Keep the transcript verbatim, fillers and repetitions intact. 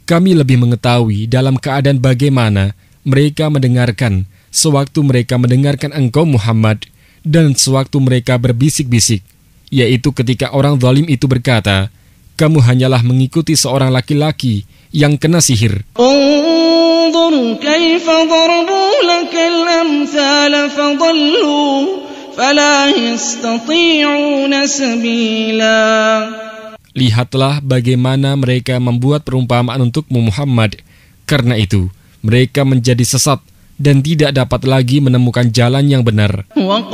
kami lebih mengetahui dalam keadaan bagaimana mereka mendengarkan sewaktu mereka mendengarkan engkau Muhammad dan sewaktu mereka berbisik-bisik, yaitu ketika orang zalim itu berkata, kamu hanyalah mengikuti seorang laki-laki yang kena sihir. Unzur kaifa darabu lakal amthal fadallu fala yastati'una sabila. Lihatlah bagaimana mereka membuat perumpamaan untukmu Muhammad. Karena itu, mereka menjadi sesat dan tidak dapat lagi menemukan jalan yang benar.